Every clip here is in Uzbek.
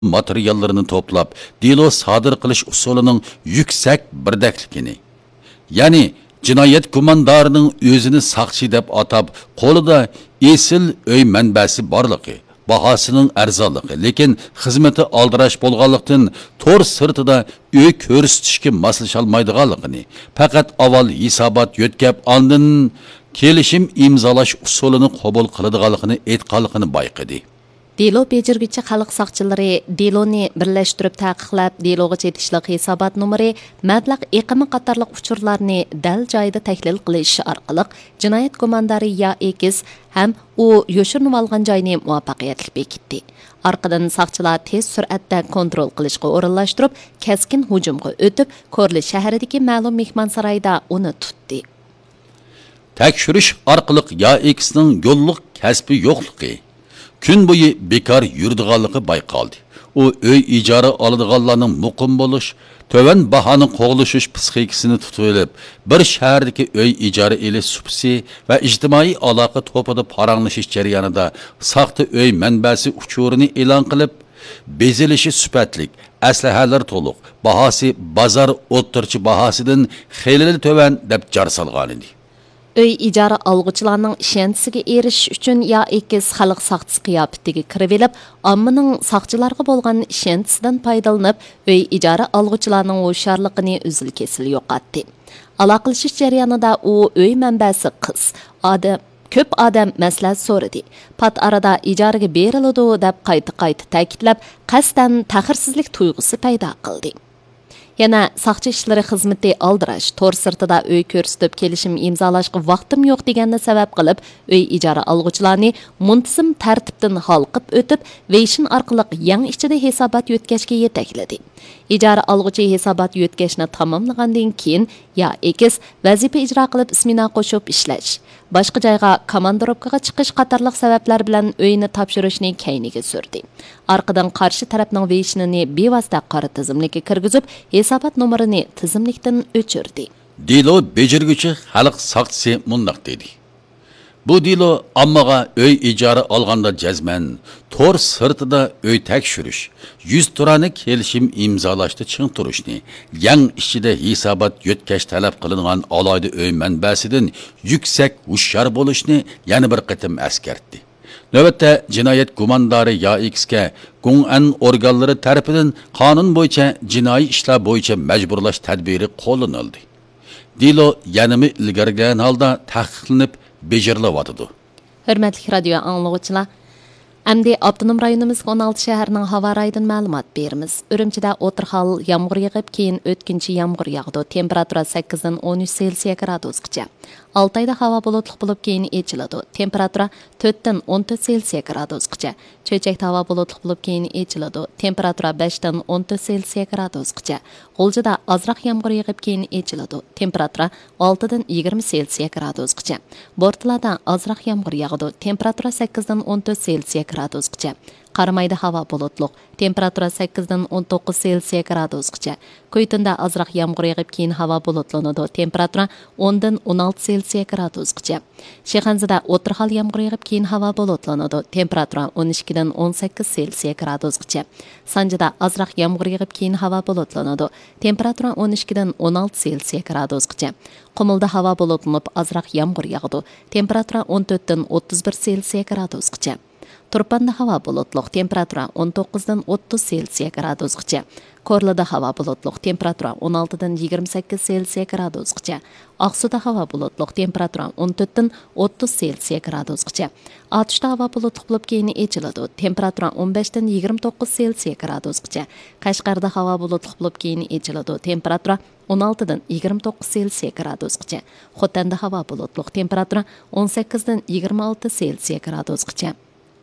materiallarını toplab, delo sodir qilish usulining yuksak birdakligini, ya'ni jinoyat gumondorining o'zini saqchi deb atab, qo'lida esil uy manbasi borligi, bahosining arzonligi, lekin xizmati aldirash bo'lganlikdan tor sirtida uy ko'rsatishga moslasholmaydiganligini, faqat avval hisobot yo'tkab, ondan kelishim imzolash usulini qabul qiladiganligini aytganligini bayqadi. Delo bejirgüçü xalq saqchilari deloni birlashtirib taqiqlab, deloga chetishliq hisobot nomeri, mablag' eqimi qatorliq uchurlarni dal joyida tahlil qilish orqali jinoyat gumondori ya ekiz ham u yo'shirinib olgan joyni muvaffaqiyatli bekitdi. Orqadan saqchilar tez sur'atda kontrol qilishga o'rinlashtirib, keskin hujumga o'tib, Korli shahridagi ma'lum mehmonsaroyda uni tutdi. Tekshirish orqali ya ekisning yo'lliq kasbi yo'qligi, kun bo'yi bekor yurdiganligi bayqaldi. U uy ijara oladiganlarning muqim bo'lish, töven bahoni qo'g'lishish psixikasini tutib, bir shahardagi uy ijara elish supsi va ijtimoiy aloqa to'pida paranglashish jarayonida saxta uy manbasi uchurini e'lon qilib, bezilishi sifatlik, aslahalar to'liq, bahosi bozor o'ttirchi bahosidan xeyli töven deb jar solgan edi. Uy ijara algıçılarning ishonchisiga erishish uchun ya ekiz xalq saqchisi qiyofatiga kirib elib, ommaning saqchilarga bo'lgan ishonchisidan foydalanib, uy ijara algıçılarning o'sharligini uzil-kesil yo'qotdi. Aloqalashish jarayonida u uy manbasi qiz, ko'p odam maslahat so'radi. Pat arada ijaraga beriladi deb qayta ta'kidlab, qasdan taxirsizlik tuyg'usi paydo qildi. Yana saqchi ishlari xizmati aldirash, tor sirtida uy ko'rsatib kelishim imzolashga vaqtim yo'q deganni sabab qilib, uy ijara olg'uchilarni muntazam tartibdan halqib o'tib, veyshin orqali yang ichida hisobot yo'tkashga yetakladi. Ijara olg'uchi hisobot yo'tkashni tamomlagandan keyin ya ekiz vazifa ijro qilib ismini qo'shib ishlash, boshqa joyga komandirovkaga chiqish qatorliq sabablar bilan uyni topshirishni kayniga surdi. Orqadan qarshi tarafning veyshinini bevosita qora tizimlikka kirgizib, hisobot nomerini tizimlikdan o'chirdi. Delo bejirgüçü xalq saqchisi mundaq dedi. Bu delo ammaga uy ijara olganda jazman, tor sirtida uy tekshirish, 100 turani kelishim imzolashda ching turishni, yang ichida hisobot yo'tkash talab qilingan alayda uy manbasidan yuksak hushyor bo'lishni yana bir qatim askartdi. Navbatda jinoyat gumondori YXga Gung'an organlari tarafidan qonun bo'yicha jinoiy ishlar bo'yicha majburlash tadbiri qo'llanildi. Delo yanimi ilgarilagan holda taqiqlanib bejirilyapti. Hurmatli radio anglovchilar, Әмді Abdunum rayonimizga 16 shaharning havo rayidan ma'lumot beramiz. Urumchida o'tirxal yomg'ir yog'ib, keyin o'tkinchi yomg'ir yog'di. Temperatura 8 dan 13 Selsiya gradusgacha. Altayda havo bulutli bo'lib keyin echiladi. Temperatura 4 dan 14 Selsiya gradusgacha. Cho'chakda havo bulutli bo'lib keyin echiladi. Temperatura 5 dan 14 Selsiya gradusgacha. G'uljida ozroq yomg'ir yog'ib keyin echiladi. Temperatura 6 dan 20 Selsiya gradusgacha. Bortlarda ozroq yomg'ir yog'di. Temperatura 8 dan 14 Selsiya gradusgacha. Qaramayda havo bulutliq. Temperatura 8 dan 19 Selsiya gradusgacha. Ko'ytunda ozroq yomg'ir yog'ib keyin havo bulutlanadi. Temperatura 10 dan 16 Selsiya gradusgacha. Shexanzada o'tirxal yomg'ir yog'ib keyin havo bulutlanadi. Temperatura 12 dan 18 Selsiya gradusgacha. Sanjida ozroq yomg'ir yog'ib keyin havo bulutlanadi. Temperatura 12 dan 16 Selsiya gradusgacha. Qumulda havo bulutlanib ozroq yomg'ir yog'di. Temperatura 14 dan 31 Selsiya gradusgacha. Turpanda havo bulutliq, temperatura 19 dan 30 Selsiya gradusgacha. Korlida havo bulutliq, temperatura 16 dan 28 Selsiya gradusgacha. Aqsuda havo bulutliq, temperatura 14 dan 30 Selsiya gradusgacha. Atishda havo bulutliq bo'lib keyin echiladi, temperatura 15 dan 29 Selsiya gradusgacha. Qashqarda havo bulutliq bo'lib keyin echiladi, temperatura 16 dan 29 Selsiya gradusgacha. Xotanda havo bulutliq, temperatura 18 dan 26 Selsiya gradusgacha.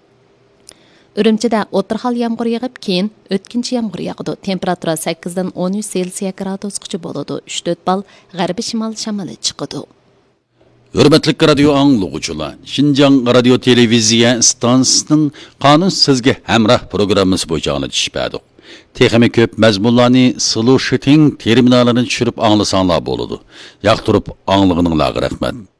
Urumchida o'tirxal yomg'ir yog'ib, keyin o'tkinchi yomg'ir yog'di. Temperatura 8 dan 13 Selsiya gradusgacha bo'ladi. 3-4 bal g'arbiy shimol shamoli chiqadi. Hurmatli radio anglovchilar, Xinjiang radio televiziya stansiyasining qonun sizga hamroh programmasi bo'yicha anglitishdi. Texnik ko'p mazmunlarni Solution terminalini tushirib anglasanglar bo'ladi. Yoqtirib anglaganinglarga rahmat.